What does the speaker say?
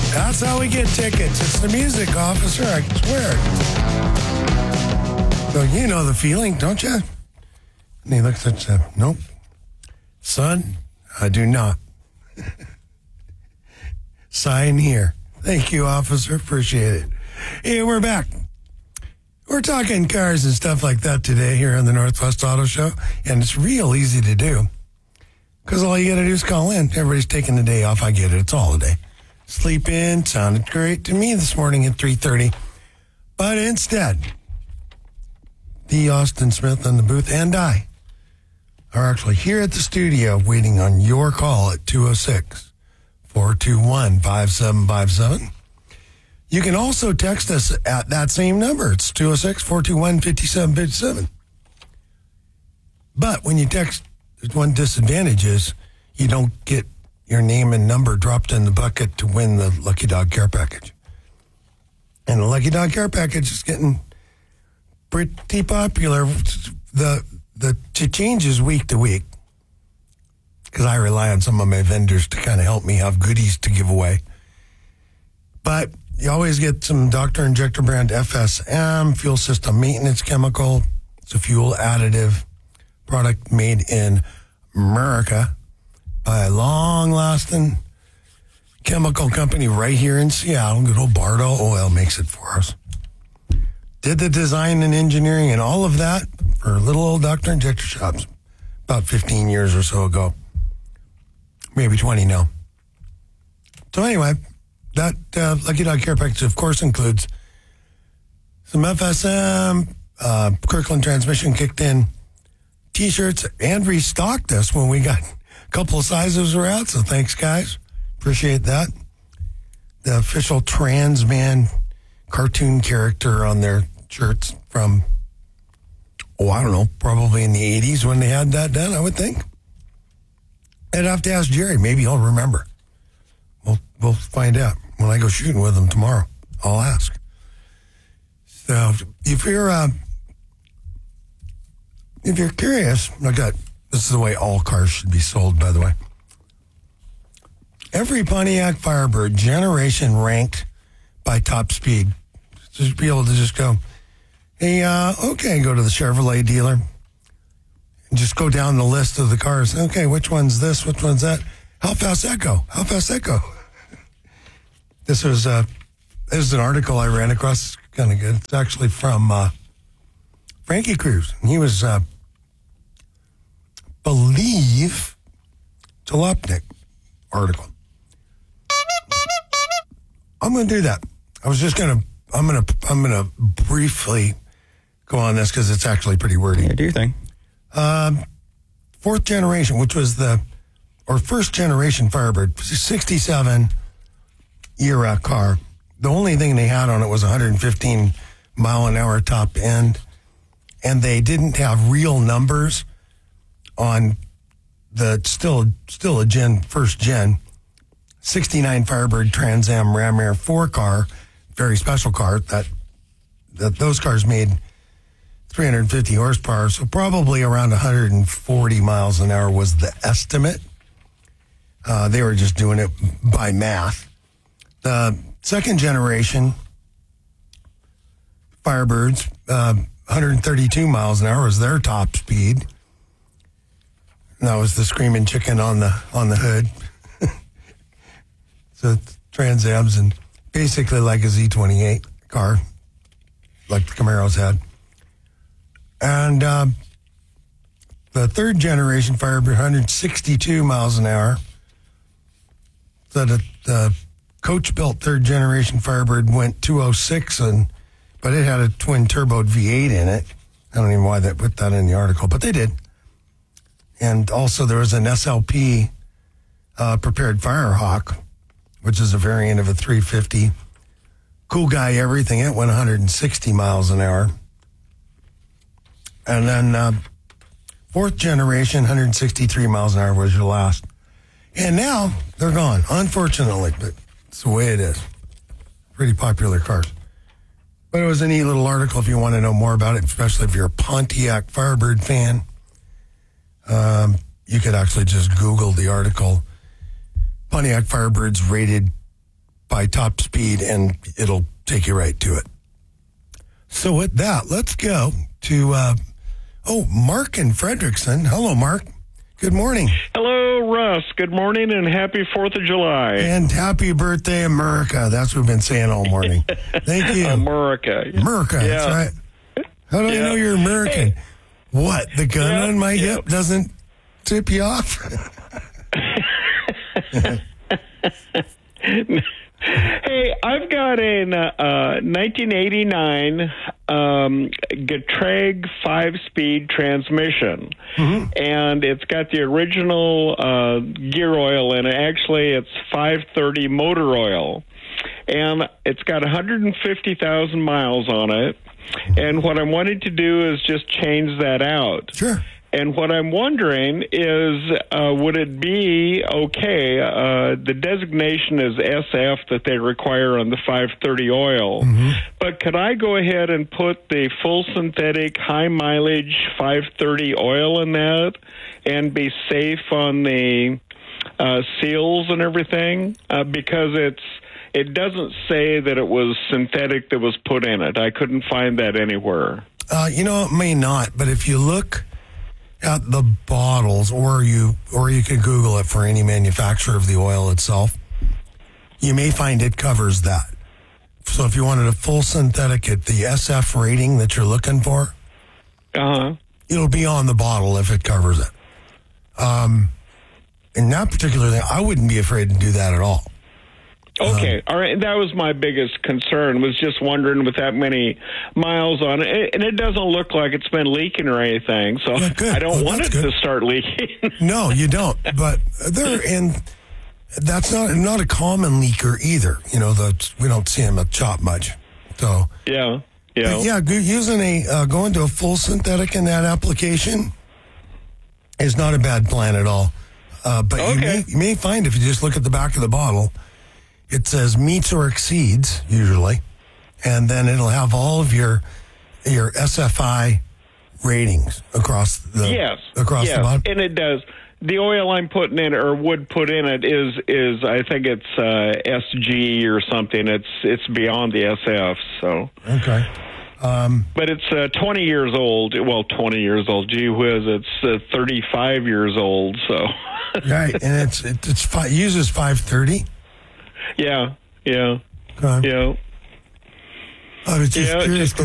That's how we get tickets. It's the music, officer, I swear. So you know the feeling, don't you? And he looks at you, nope. Son, I do not. Sign here. Thank you, officer. Appreciate it. Hey, we're back. We're talking cars and stuff like that today here on the Northwest Auto Show, and it's real easy to do because all you got to do is call in. Everybody's taking the day off. I get it. It's a holiday. Sleep in sounded great to me this morning at 3:30, but instead, the Austin Smith in the booth and I are actually here at the studio waiting on your call at 206-421-5757. You can also text us at that same number. It's 206-421-5757. But when you text, there's one disadvantage is you don't get your name and number dropped in the bucket to win the Lucky Dog Care Package. And the Lucky Dog Care Package is getting pretty popular. It changes week to week because I rely on some of my vendors to kind of help me have goodies to give away. But you always get some Dr. Injector brand FSM, fuel system maintenance chemical. It's a fuel additive product made in America by a long-lasting chemical company right here in Seattle. Good old Bardo Oil makes it for us. Did the design and engineering and all of that for little old Dr. Injector shops about 15 years or so ago. Maybe 20 now. So anyway, that Lucky Dog Care Package, of course, includes some FSM, Kirkland transmission kicked in, T-shirts, and restocked us when we got a couple of sizes were out. So thanks, guys. Appreciate that. The official trans man cartoon character on their shirts from, I don't know, probably in the 80s when they had that done, I would think. I'd have to ask Jerry. Maybe he'll remember. We'll find out when I go shooting with him tomorrow. I'll ask. So if you're curious, this is the way all cars should be sold, by the way. Every Pontiac Firebird generation ranked by top speed. Just be able to just go, hey, okay, go to the Chevrolet dealer and just go down the list of the cars. Okay, which one's this? Which one's that? How fast that go? How fast that go? This was an article I ran across. It's kind of good. It's actually from Frankie Cruz. He was, believe, Jalopnik article. I'm going to do that. I'm going to briefly go on this because it's actually pretty wordy. Yeah, do your thing. Fourth generation, which was first generation Firebird, 67 era car. The only thing they had on it was 115 mile an hour top end, and they didn't have real numbers on the still a first gen 69 Firebird Trans Am Ram Air 4 car, very special car that those cars made 350 horsepower, so probably around 140 miles an hour was the estimate. They were just doing it by math. The second generation Firebirds, 132 miles an hour was their top speed. And that was the screaming chicken on the hood. So Trans Am's and basically like a Z28 car, like the Camaros had. And the third generation Firebird, 162 miles an hour. So the coach-built third generation Firebird went 206, but it had a twin turbo V8 in it. I don't even know why they put that in the article, but they did. And also there was an SLP prepared Firehawk, which is a variant of a 350. Cool guy, everything. It went 160 miles an hour. And then fourth generation, 163 miles an hour was your last. And now they're gone, unfortunately, but it's the way it is. Pretty popular cars. But it was a neat little article if you want to know more about it, especially if you're a Pontiac Firebird fan. You could actually just Google the article. Pontiac Firebirds rated by top speed, and it'll take you right to it. So with that, let's go to, Mark in Frederickson. Hello, Mark. Good morning. Hello, Russ. Good morning and happy 4th of July. And happy birthday, America. That's what we've been saying all morning. Thank you. America. America, Yeah. that's right. How do I know you're American? Hey. What, the gun Yeah, on my yeah. hip doesn't tip you off? Hey, I've got a 1989 Getrag 5-speed transmission, and it's got the original gear oil in it. Actually, it's 530 motor oil, and it's got 150,000 miles on it. And what I'm wanting to do is just change that out. Sure. And what I'm wondering is, would it be okay? The designation is SF that they require on the 530 oil. But could I go ahead and put the full synthetic, high mileage 530 oil in that and be safe on the seals and everything? Because it doesn't say that it was synthetic that was put in it. I couldn't find that anywhere. It may not, but if you look at the bottles, or you can Google it for any manufacturer of the oil itself, you may find it covers that. So if you wanted a full synthetic at the SF rating that you're looking for, it'll be on the bottle if it covers it. In that particular thing, I wouldn't be afraid to do that at all. Okay, all right. That was my biggest concern, was just wondering with that many miles on it. And it doesn't look like it's been leaking or anything, so Yeah, good. I don't want it good. to start leaking. No, you don't. But that's not a common leaker either. We don't see them at Chop much. So Yeah. but using going to a full synthetic in that application is not a bad plan at all. But Okay. you may find, if you just look at the back of the bottle, it says meets or exceeds usually, and then it'll have all of your SFI ratings across the the bottom. And it does. The oil I'm putting in, or would put in it, is I think it's SG or something. It's beyond the SF. So okay. but it's 20 years old. Well, 20 years old. Gee whiz, it's 35 years old. So Right, and it uses 530. Yeah. Okay. Yeah. I was just curious.